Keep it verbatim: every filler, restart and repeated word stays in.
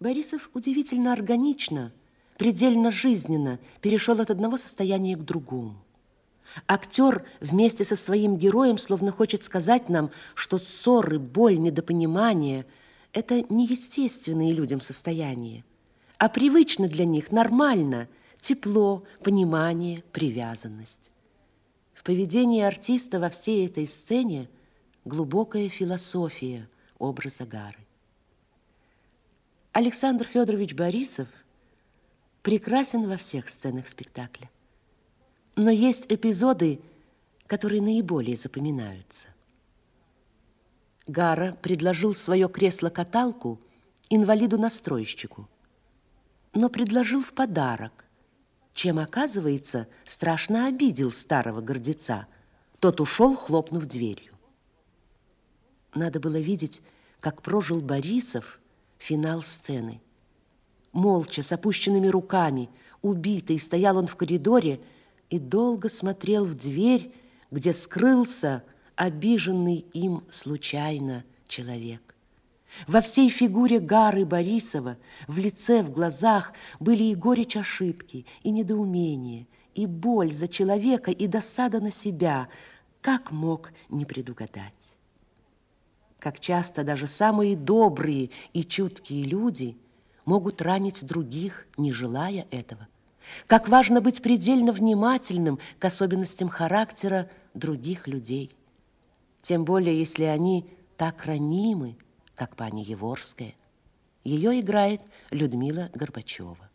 Борисов удивительно органично, предельно жизненно перешел от одного состояния к другому. Актер вместе со своим героем словно хочет сказать нам, что ссоры, боль, недопонимание – это неестественные людям состояния, а привычно для них, нормально, тепло, понимание, привязанность. В поведении артиста во всей этой сцене глубокая философия образа Гары. Александр Федорович Борисов прекрасен во всех сценах спектакля. Но есть эпизоды, которые наиболее запоминаются. Гара предложил свое кресло-каталку инвалиду-настройщику, но предложил в подарок, чем, оказывается, страшно обидел старого гордеца. Тот ушел, хлопнув дверью. Надо было видеть, как прожил Борисов финал сцены. Молча, с опущенными руками, убитый, стоял он в коридоре и долго смотрел в дверь, где скрылся обиженный им случайно человек. Во всей фигуре Гары Борисова, в лице, в глазах были и горечь ошибки, и недоумение, и боль за человека, и досада на себя. Как мог не предугадать? Как часто даже самые добрые и чуткие люди могут ранить других, не желая этого. Как важно быть предельно внимательным к особенностям характера других людей. Тем более, если они так ранимы, как пани Яворская. Ее играет Людмила Горбачева.